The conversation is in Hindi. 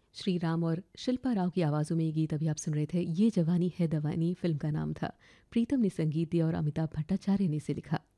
श्री राम और शिल्पा राव की आवाज़ों में ये गीत अभी आप सुन रहे थे। ये जवानी है दीवानी फिल्म का नाम था। प्रीतम ने संगीत दिया और अमिताभ भट्टाचार्य ने इसे लिखा।